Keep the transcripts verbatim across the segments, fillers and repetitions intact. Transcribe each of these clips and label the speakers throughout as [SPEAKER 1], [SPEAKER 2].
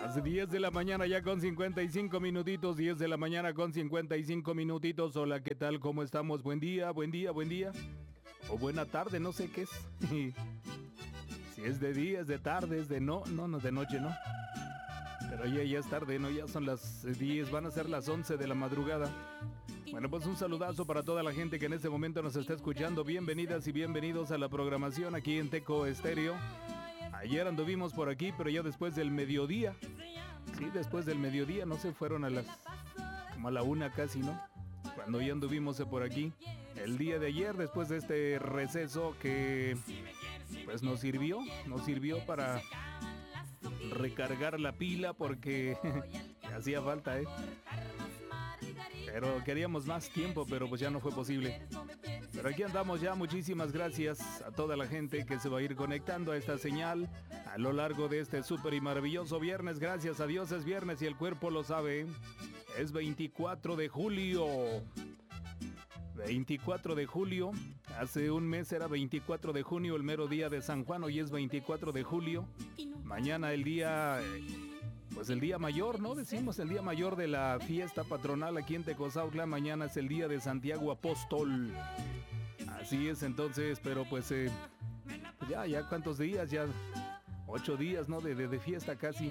[SPEAKER 1] Las diez de la mañana ya con cincuenta y cinco minutitos, diez de la mañana con cincuenta y cinco minutitos. Hola, ¿qué tal? ¿Cómo estamos? Buen día, buen día, buen día. O buena tarde, no sé qué es. Si es de día, es de tarde, es de no, no, no, de noche, no. Pero ya, ya es tarde, ¿no? Ya son las diez, van a ser las once de la madrugada. Bueno, pues un saludazo para toda la gente que en este momento nos está escuchando. Bienvenidas y bienvenidos a la programación aquí en Teco Estéreo. Ayer anduvimos por aquí, pero ya después del mediodía. Sí, después del mediodía, no se fueron a las... como a la una casi, ¿no? Cuando ya anduvimos por aquí. El día de ayer, después de este receso que... pues nos sirvió, nos sirvió para recargar la pila porque hacía falta, ¿eh? Pero queríamos más tiempo, pero pues ya no fue posible. Pero aquí andamos ya, muchísimas gracias a toda la gente que se va a ir conectando a esta señal a lo largo de este súper y maravilloso viernes. Gracias a Dios es viernes y el cuerpo lo sabe. Es veinticuatro de julio. veinticuatro de julio. Hace un mes era veinticuatro de junio, el mero día de San Juan. Hoy es veinticuatro de julio. Mañana el día... pues el día mayor, ¿no? Decimos el día mayor de la fiesta patronal aquí en Tecozautla. Mañana es el día de Santiago Apóstol. Así es, entonces, pero pues eh, ya, ya cuántos días, ya ocho días, ¿no? De, de, de fiesta casi.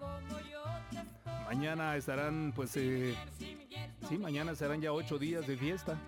[SPEAKER 1] Mañana estarán, pues, eh, sí, mañana serán ya ocho días de fiesta.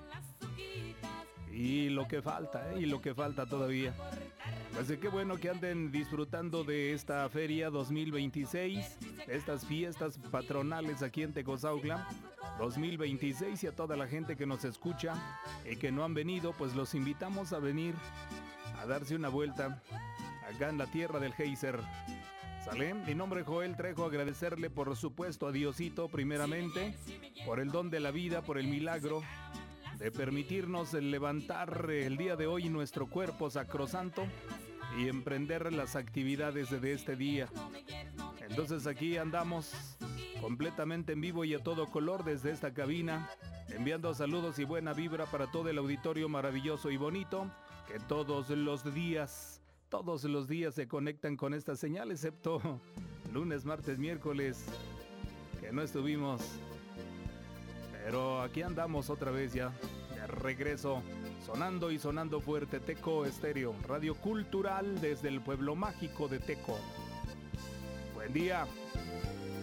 [SPEAKER 1] Y lo que falta, ¿eh? Y lo que falta todavía. Pues de qué bueno que anden disfrutando de esta feria dos mil veintiséis, de estas fiestas patronales aquí en Tecozautla dos mil veintiséis, y a toda la gente que nos escucha y que no han venido, pues los invitamos a venir a darse una vuelta acá en la tierra del Geyser. ¿Sale? Mi nombre es Joel Trejo, agradecerle por supuesto a Diosito primeramente, por el don de la vida, por el milagro de permitirnos levantar el día de hoy nuestro cuerpo sacrosanto y emprender las actividades de este día. Entonces aquí andamos completamente en vivo y a todo color desde esta cabina, enviando saludos y buena vibra para todo el auditorio maravilloso y bonito que todos los días, todos los días se conectan con esta señal, excepto lunes, martes, miércoles, que no estuvimos. Pero aquí andamos otra vez ya, de regreso, sonando y sonando fuerte. Teco Estéreo, radio cultural desde el pueblo mágico de Teco. Buen día.